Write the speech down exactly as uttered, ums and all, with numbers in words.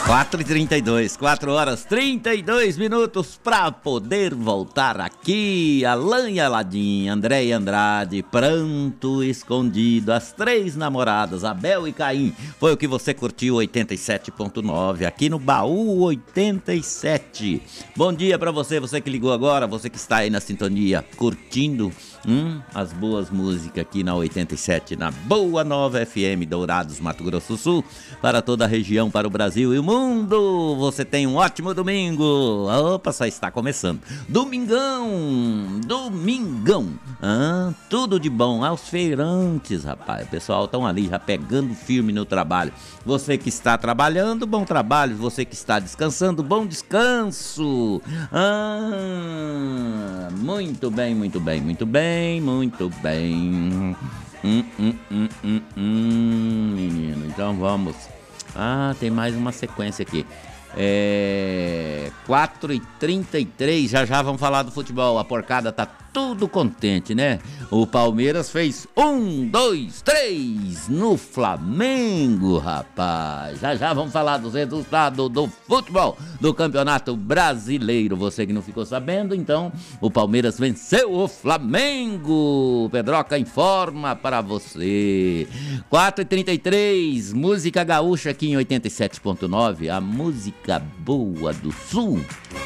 quatro e trinta e dois, quatro horas trinta e dois minutos para poder voltar aqui. Alain e Aladim, André e Andrade, Pranto Escondido, as três namoradas, Abel e Caim. Foi o que você curtiu, oitenta e sete ponto nove, aqui no Baú oitenta e sete. Bom dia para você, você que ligou agora, você que está aí na sintonia, curtindo hum, as boas músicas aqui na oitenta e sete, na Boa Nova F M, Dourados, Mato Grosso do Sul, para toda a região, para o Brasil e o mundo. Você tem um ótimo domingo. Opa, só está começando. Domingão, domingão. Ah, tudo de bom aos feirantes, rapaz. O pessoal estão ali já pegando firme no trabalho. Você que está trabalhando, bom trabalho. Você que está descansando, bom descanso. Ah, muito bem, muito bem, muito bem, muito bem. Hum, hum, hum, hum, hum, menino, então vamos. Ah, tem mais uma sequência aqui. É... quatro e trinta e três, já já vamos falar do futebol. A porcada tá tudo contente, né? O Palmeiras fez um, dois, três no Flamengo, rapaz. Já já vamos falar dos resultados do futebol do Campeonato Brasileiro. Você que não ficou sabendo, então, o Palmeiras venceu o Flamengo. Pedroca informa para você. quatro e trinta e três, música gaúcha aqui em oitenta e sete ponto nove, a música boa do Sul.